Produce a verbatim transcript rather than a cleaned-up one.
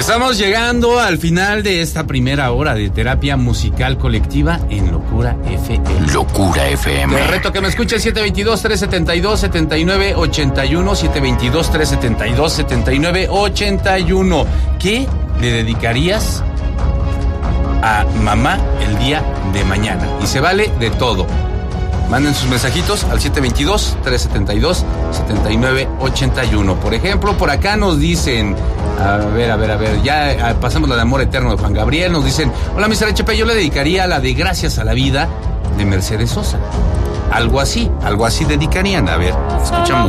Estamos llegando al final de esta primera hora de terapia musical colectiva en Locura F M. Locura F M. Te reto que me escuches siete dos dos, tres siete dos, siete nueve ocho uno, siete dos dos, tres siete dos, siete nueve ocho uno. ¿Qué le dedicarías a mamá el día de mañana? Y se vale de todo. Manden sus mensajitos al siete dos dos, tres siete dos, siete nueve ocho uno. Por ejemplo, por acá nos dicen, a ver, a ver, a ver, ya pasamos la de Amor Eterno de Juan Gabriel. Nos dicen, hola, mister H P, yo le dedicaría a la de Gracias a la Vida de Mercedes Sosa. Algo así, algo así dedicarían. A ver, escuchamos.